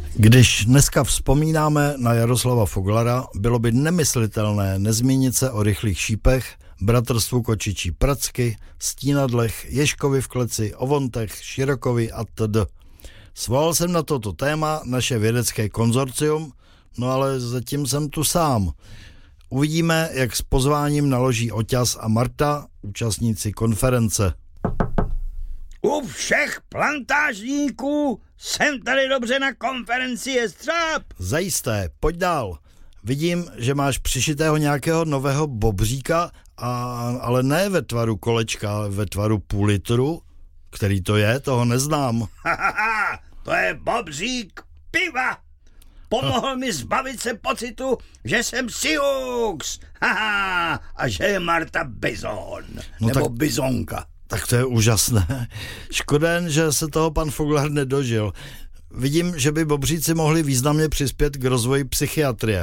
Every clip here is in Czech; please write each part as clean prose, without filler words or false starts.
Když dneska vzpomínáme na Jaroslava Foglara, bylo by nemyslitelné nezmínit se o Rychlých šípech, Bratrstvu kočičí pracky, Stínadlech, Ježkovi v kleci, Ovontech, Širokovi atd. Svolal jsem na toto téma naše vědecké konzorcium, no ale zatím jsem tu sám. Uvidíme, jak s pozváním naloží Oťas a Marta, účastníci konference. U všech plantážníků jsem tady dobře na konferenci Jestřáb. Zajisté, pojď dál. Vidím, že máš přišitého nějakého nového bobříka, ale ne ve tvaru kolečka, ale ve tvaru půl litru. Který to je, toho neznám. To je bobřík piva. Pomohl mi zbavit se pocitu, že jsem Siux. A že je Marta Bizon. Nebo Bizonka. Tak to je úžasné. Škoda, že se toho pan Foglar nedožil. Vidím, že by bobříci mohli významně přispět k rozvoji psychiatrie.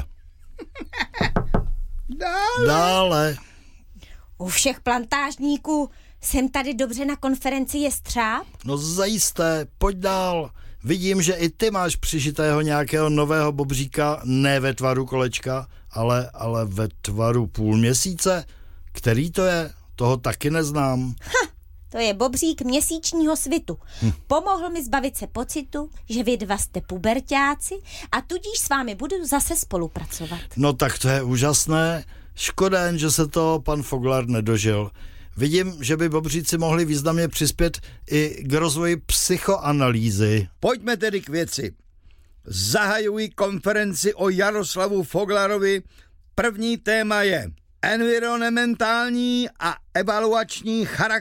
Dále. U všech plantážníků jsem tady dobře na konferenci Jestřáb? No zajisté, pojď dál. Vidím, že i ty máš přišitého nějakého nového bobříka, ne ve tvaru kolečka, ale ve tvaru půlměsíce. Který to je? Toho taky neznám. To je bobřík měsíčního svitu. Pomohl mi zbavit se pocitu, že vy dva jste puberťáci a tudíž s vámi budu zase spolupracovat. No tak to je úžasné. Škoda, že se to pan Foglar nedožil. Vidím, že by bobříci mohli významně přispět i k rozvoji psychoanalýzy. Pojďme tedy k věci. Zahajuji konferenci o Jaroslavu Foglarovi. První téma je environmentální a evaluační charakter